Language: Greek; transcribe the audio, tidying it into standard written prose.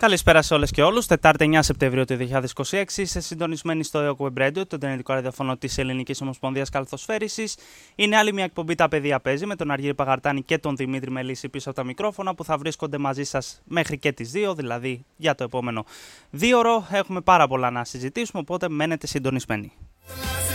Καλησπέρα σε όλες και όλους. Τετάρτη 9 Σεπτεμβρίου του 2026. Είστε συντονισμένοι στο Web Radio, το ιντερνετικό ραδιόφωνο της Ελληνικής Ομοσπονδίας Καλαθοσφαίρισης. Είναι άλλη μια εκπομπή «Τα παιδιά παίζει» με τον Αργύρη Παγαρτάνη και τον Δημήτρη Μελίσση πίσω από τα μικρόφωνα που θα βρίσκονται μαζί σας μέχρι και τις 2, δηλαδή για το επόμενο 2ωρο. Έχουμε πάρα πολλά να συζητήσουμε, οπότε μένετε συντονισμένοι.